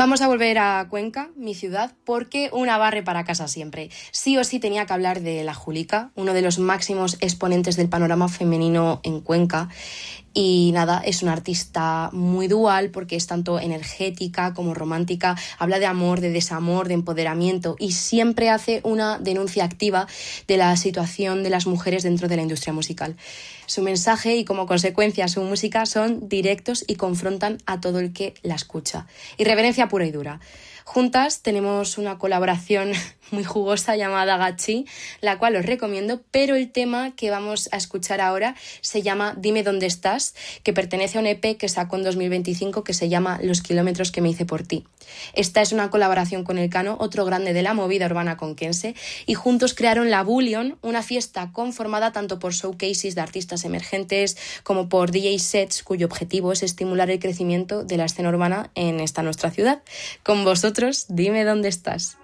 Vamos a volver a Cuenca, mi ciudad, porque una barre para casa siempre. Sí o sí tenía que hablar de La Julica, uno de los máximos exponentes del panorama femenino en Cuenca. Y nada, es una artista muy dual porque es tanto energética como romántica, habla de amor, de desamor, de empoderamiento y siempre hace una denuncia activa de la situación de las mujeres dentro de la industria musical. Su mensaje y como consecuencia su música son directos y confrontan a todo el que la escucha. Irreverencia pura y dura. Juntas tenemos una colaboración muy jugosa llamada Gachi, la cual os recomiendo, pero el tema que vamos a escuchar ahora se llama Dime dónde estás, que pertenece a un EP que sacó en 2025 que se llama Los kilómetros que me hice por ti. Esta es una colaboración con Elcano, otro grande de la movida urbana conquense, y juntos crearon La Bullion, una fiesta conformada tanto por showcases de artistas emergentes como por DJ sets cuyo objetivo es estimular el crecimiento de la escena urbana en esta nuestra ciudad. Con vosotros, Dime dónde estás.